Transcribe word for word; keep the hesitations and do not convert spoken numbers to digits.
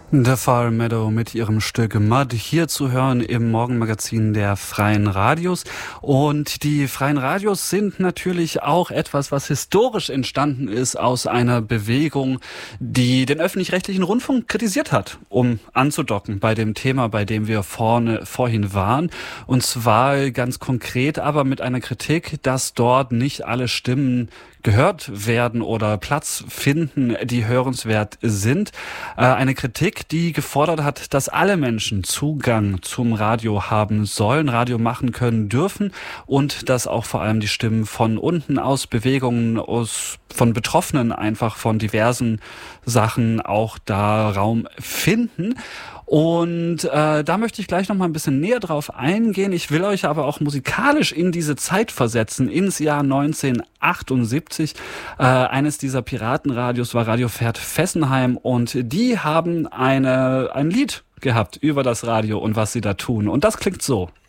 The Far Meadow mit ihrem Stück Mud, hier zu hören im Morgenmagazin der Freien Radios. Und die Freien Radios sind natürlich auch etwas, was historisch entstanden ist aus einer Bewegung, die den öffentlich-rechtlichen Rundfunk kritisiert hat, um anzudocken bei dem Thema, bei dem wir vorne vorhin waren. Und zwar ganz konkret, aber mit einer Kritik, dass dort nicht alle Stimmen gehört werden oder Platz finden, die hörenswert sind. Äh, eine Kritik, die gefordert hat, dass alle Menschen Zugang zum Radio haben sollen, Radio machen können dürfen und dass auch vor allem die Stimmen von unten aus Bewegungen, aus, von Betroffenen einfach von diversen Sachen auch da Raum finden. Und äh, da möchte ich gleich noch mal ein bisschen näher drauf eingehen. Ich will euch aber auch musikalisch in diese Zeit versetzen, ins Jahr neunzehnhundertachtundsiebzig. Äh, eines dieser Piratenradios war Radio Pferd Fessenheim und die haben eine ein Lied gehabt über das Radio und was sie da tun. Und das klingt so.